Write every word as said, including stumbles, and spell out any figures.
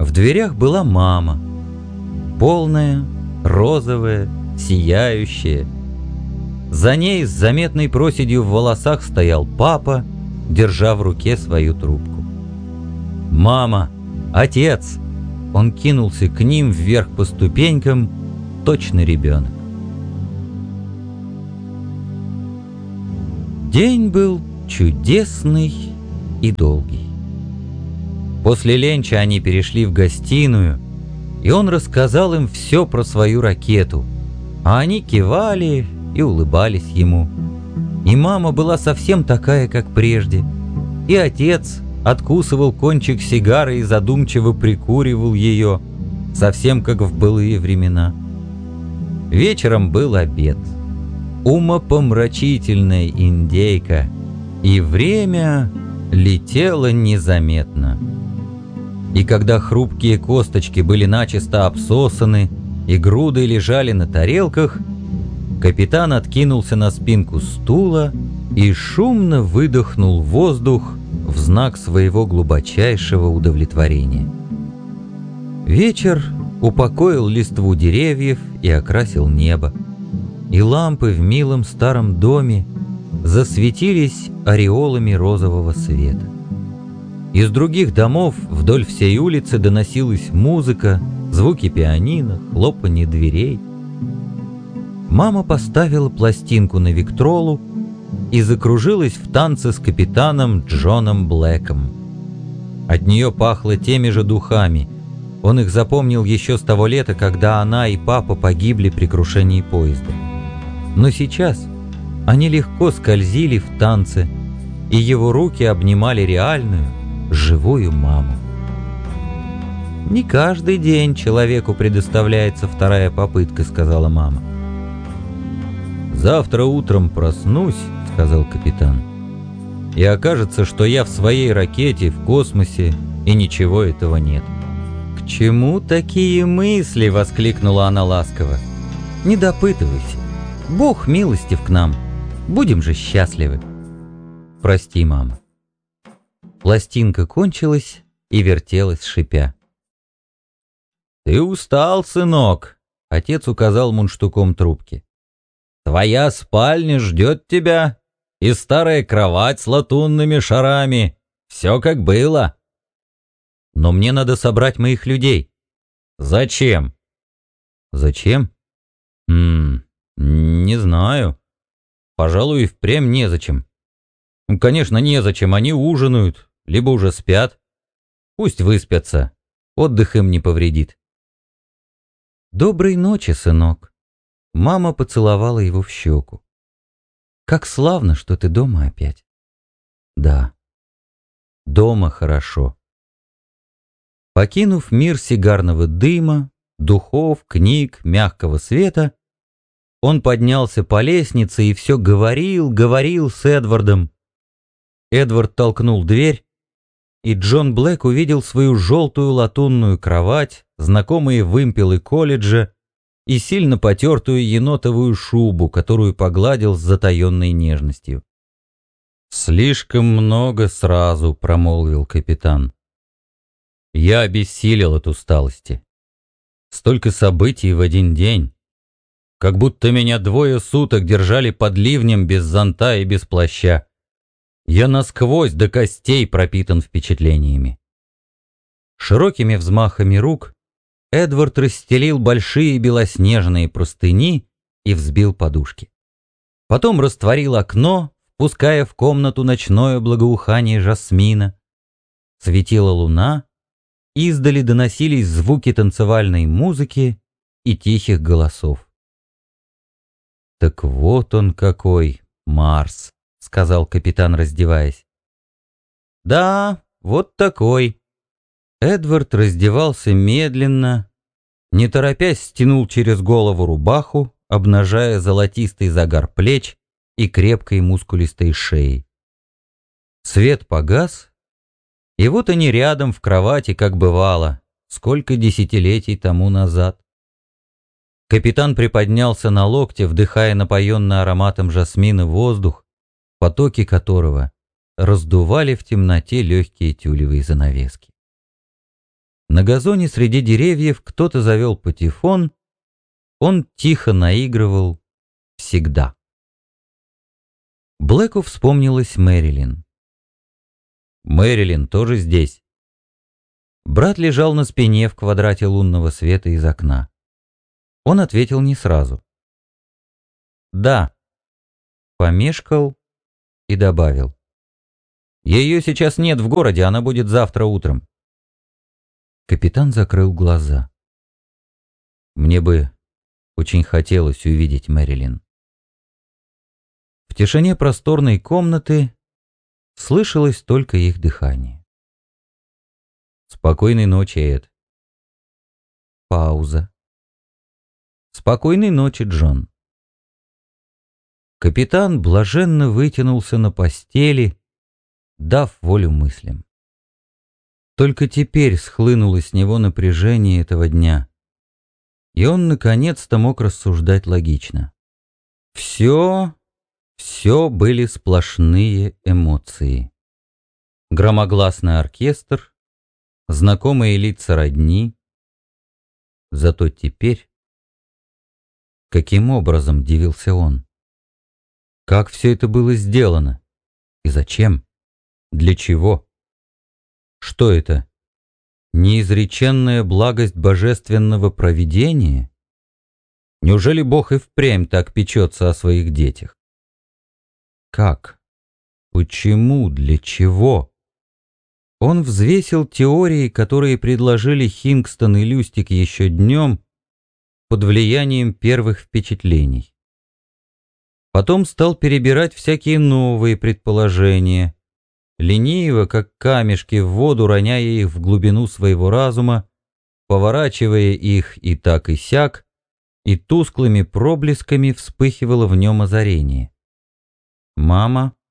В дверях была мама, полная, розовая, сияющая. За ней с заметной проседью в волосах стоял папа, держа в руке свою трубку. «Мама! Отец!» Он кинулся к ним вверх по ступенькам, точно ребенок. День был чудесный и долгий. После ленча они перешли в гостиную, и он рассказал им все про свою ракету, а они кивали и улыбались ему. И мама была совсем такая, как прежде, и отец откусывал кончик сигары и задумчиво прикуривал ее, совсем как в былые времена. Вечером был обед. Умопомрачительная индейка, и время летело незаметно. И когда хрупкие косточки были начисто обсосаны и грудой лежали на тарелках, капитан откинулся на спинку стула и шумно выдохнул воздух в знак своего глубочайшего удовлетворения. Вечер упокоил листву деревьев и окрасил небо, и лампы в милом старом доме засветились ореолами розового света. Из других домов вдоль всей улицы доносилась музыка, звуки пианино, хлопанье дверей. Мама поставила пластинку на Виктролу и закружилась в танце с капитаном Джоном Блэком. От нее пахло теми же духами. Он их запомнил еще с того лета, когда она и папа погибли при крушении поезда. Но сейчас они легко скользили в танце, и его руки обнимали реальную, живую маму. «Не каждый день человеку предоставляется вторая попытка», — сказала мама. «Завтра утром проснусь», — сказал капитан, — «и окажется, что я в своей ракете в космосе, и ничего этого нет». «К чему такие мысли?» — воскликнула она ласково. «Не допытывайся. Бог милостив к нам. Будем же счастливы». «Прости, мама». Пластинка кончилась и вертелась, шипя. «Ты устал, сынок», — отец указал мундштуком трубки. «Твоя спальня ждет тебя, и старая кровать с латунными шарами. Все как было». «Но мне надо собрать моих людей». «Зачем?» «Зачем? М -м, не знаю. Пожалуй, и впрямь незачем. Ну, конечно, незачем. Они ужинают, либо уже спят. Пусть выспятся. Отдых им не повредит». «Доброй ночи, сынок». Мама поцеловала его в щеку. «Как славно, что ты дома опять». «Да, дома хорошо». Покинув мир сигарного дыма, духов, книг, мягкого света, он поднялся по лестнице и все говорил, говорил с Эдвардом. Эдвард толкнул дверь, и Джон Блэк увидел свою желтую латунную кровать, знакомые вымпелы колледжа и сильно потертую енотовую шубу, которую погладил с затаенной нежностью. «Слишком много сразу», — промолвил капитан. «Я обессилел от усталости. Столько событий в один день. Как будто меня двое суток держали под ливнем без зонта и без плаща. Я насквозь до костей пропитан впечатлениями». Широкими взмахами рук Эдвард расстелил большие белоснежные простыни и взбил подушки. Потом растворил окно, впуская в комнату ночное благоухание жасмина. Светила луна, издали доносились звуки танцевальной музыки и тихих голосов. «Так вот он какой, Марс», — сказал капитан, раздеваясь. «Да, вот такой». Эдвард раздевался медленно, не торопясь стянул через голову рубаху, обнажая золотистый загар плеч и крепкой мускулистой шеи. Свет погас, и вот они рядом в кровати, как бывало, сколько десятилетий тому назад. Капитан приподнялся на локте, вдыхая напоенный ароматом жасмина воздух, потоки которого раздували в темноте легкие тюлевые занавески. На газоне среди деревьев кто-то завел патефон, он тихо наигрывал всегда. Блэку вспомнилась Мэрилин. Мэрилин тоже здесь. Брат лежал на спине в квадрате лунного света из окна. Он ответил не сразу. «Да». Помешкал и добавил. «Ее сейчас нет в городе, она будет завтра утром». Капитан закрыл глаза. «Мне бы очень хотелось увидеть Мэрилин». В тишине просторной комнаты слышалось только их дыхание. «Спокойной ночи, Эд». Пауза. «Спокойной ночи, Джон». Капитан блаженно вытянулся на постели, дав волю мыслям. Только теперь схлынуло с него напряжение этого дня, и он наконец-то мог рассуждать логично. Все, все были сплошные эмоции. Громогласный оркестр, знакомые лица родни. Зато теперь... Каким образом, дивился он? Как все это было сделано? И зачем? Для чего? Что это? Неизреченная благость божественного провидения? Неужели Бог и впрямь так печется о своих детях? Как? Почему? Для чего? Он взвесил теории, которые предложили Хингстон и Люстик еще днем под влиянием первых впечатлений. Потом стал перебирать всякие новые предположения, лениво, как камешки в воду, роняя их в глубину своего разума, поворачивая их и так и сяк, и тусклыми проблесками вспыхивало в нем озарение. Мама,